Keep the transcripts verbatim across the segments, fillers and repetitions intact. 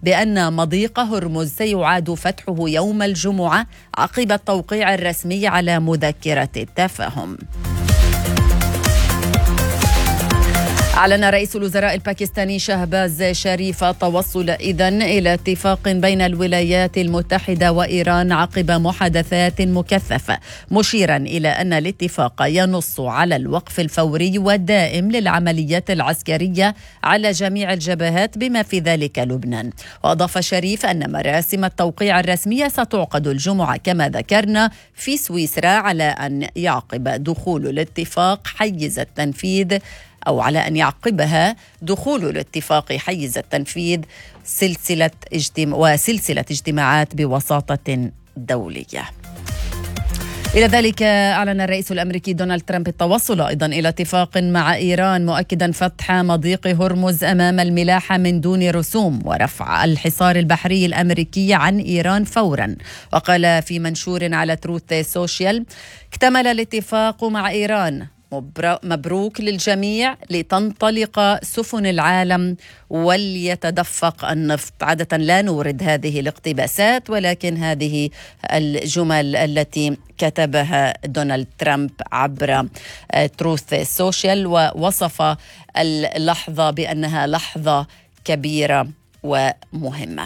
بأن مضيق هرمز سيعاد فتحه يوم الجمعة عقب التوقيع الرسمي على مذكرة التفاهم. أعلن رئيس الوزراء الباكستاني شهباز شريف التوصل إذن إلى اتفاق بين الولايات المتحدة وإيران عقب محادثات مكثفة، مشيرا إلى أن الاتفاق ينص على الوقف الفوري والدائم للعمليات العسكرية على جميع الجبهات بما في ذلك لبنان. وأضاف شريف أن مراسم التوقيع الرسمية ستعقد الجمعة كما ذكرنا في سويسرا، على أن يعقب دخول الاتفاق حيز التنفيذ أو على أن يعقبها دخول الاتفاق حيز التنفيذ سلسلة اجتماع وسلسلة اجتماعات بوساطة دولية. إلى ذلك أعلن الرئيس الأمريكي دونالد ترامب التوصل أيضا إلى اتفاق مع إيران، مؤكدا فتح مضيق هرمز أمام الملاحة من دون رسوم ورفع الحصار البحري الأمريكي عن إيران فورا. وقال في منشور على تروث سوشيال: اكتمل الاتفاق مع إيران، مبروك للجميع، لتنطلق سفن العالم وليتدفق النفط. عادة لا نورد هذه الاقتباسات، ولكن هذه الجمل التي كتبها دونالد ترامب عبر تروث سوشيال، ووصف اللحظة بأنها لحظة كبيرة ومهمة.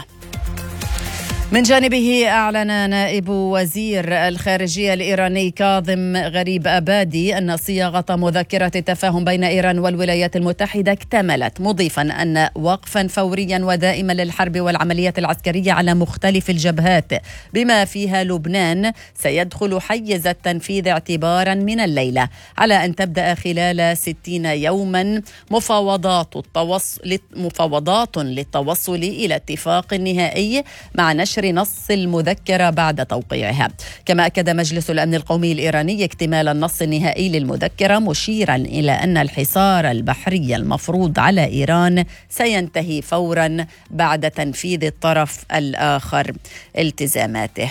من جانبه أعلن نائب وزير الخارجية الإيراني كاظم غريب أبادي أن صياغة مذكرة التفاهم بين إيران والولايات المتحدة اكتملت، مضيفا أن وقفا فوريا ودائما للحرب والعمليات العسكرية على مختلف الجبهات بما فيها لبنان سيدخل حيز التنفيذ اعتبارا من الليلة، على أن تبدأ خلال ستين يوما مفاوضات التوصل مفاوضات للتوصل إلى اتفاق نهائي مع نشر نص المذكرة بعد توقيعها. كما أكد مجلس الأمن القومي الإيراني اكتمال النص النهائي للمذكرة، مشيرا إلى أن الحصار البحري المفروض على إيران سينتهي فورا بعد تنفيذ الطرف الآخر التزاماته.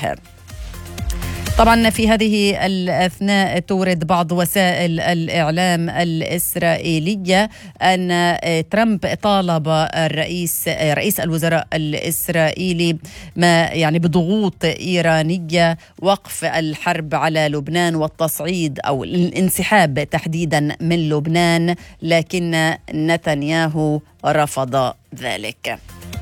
طبعا في هذه الأثناء تورد بعض وسائل الإعلام الإسرائيلية أن ترامب طالب الرئيس رئيس الوزراء الإسرائيلي ما يعني بضغوط إيرانية وقف الحرب على لبنان والتصعيد أو الانسحاب تحديدا من لبنان، لكن نتنياهو رفض ذلك.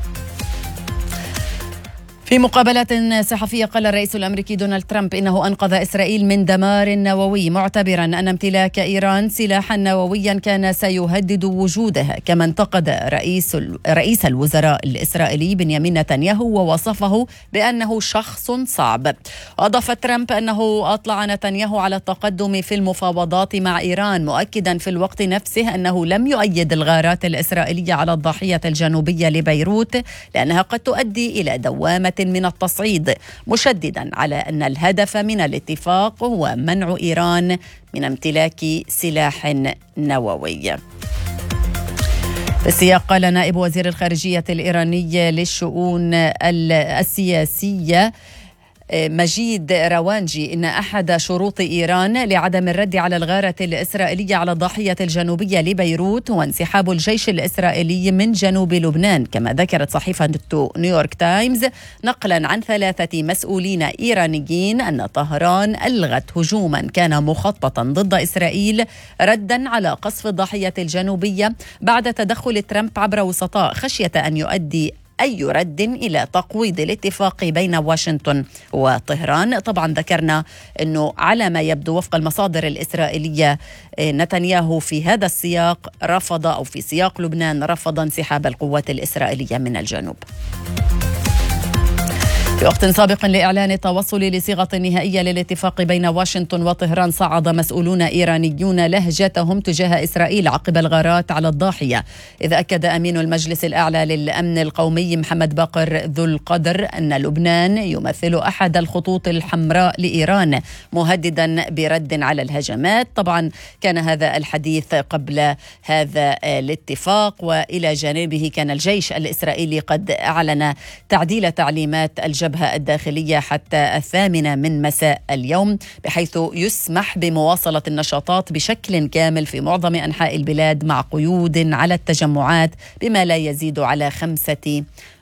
في مقابلات صحفية قال الرئيس الأمريكي دونالد ترامب إنه أنقذ إسرائيل من دمار نووي، معتبرا أن امتلاك إيران سلاحا نوويا كان سيهدد وجودها. كما انتقد رئيس رئيس الوزراء الإسرائيلي بنيامين نتنياهو ووصفه بأنه شخص صعب. أضاف ترامب أنه أطلع نتنياهو على التقدم في المفاوضات مع إيران، مؤكدا في الوقت نفسه أنه لم يؤيد الغارات الإسرائيلية على الضاحية الجنوبية لبيروت لأنها قد تؤدي إلى دوامة من التصعيد، مشددا على أن الهدف من الاتفاق هو منع إيران من امتلاك سلاح نووي. في السياق قال نائب وزير الخارجية الإيراني للشؤون السياسية مجيد روانجي إن أحد شروط إيران لعدم الرد على الغارة الإسرائيلية على الضاحية الجنوبية لبيروت هو انسحاب الجيش الإسرائيلي من جنوب لبنان. كما ذكرت صحيفة نيويورك تايمز نقلا عن ثلاثة مسؤولين إيرانيين أن طهران ألغت هجوما كان مخططا ضد إسرائيل ردا على قصف الضاحية الجنوبية بعد تدخل ترامب عبر وسطاء، خشية أن يؤدي أي رد إلى تقويض الاتفاق بين واشنطن وطهران. طبعا ذكرنا أنه على ما يبدو وفق المصادر الإسرائيلية نتنياهو في هذا السياق رفض أو في سياق لبنان رفض انسحاب القوات الإسرائيلية من الجنوب. في وقت سابق لإعلان التوصل لصيغة نهائية للاتفاق بين واشنطن وطهران، صعد مسؤولون إيرانيون لهجتهم تجاه إسرائيل عقب الغارات على الضاحية، إذ أكد أمين المجلس الأعلى للأمن القومي محمد باقر ذو القدر أن لبنان يمثل أحد الخطوط الحمراء لإيران، مهددا برد على الهجمات. طبعا كان هذا الحديث قبل هذا الاتفاق، وإلى جانبه كان الجيش الإسرائيلي قد أعلن تعديل تعليمات الجبهة الداخلية حتى الثامنة من مساء اليوم، بحيث يسمح بمواصلة النشاطات بشكل كامل في معظم أنحاء البلاد مع قيود على التجمعات بما لا يزيد على خمسة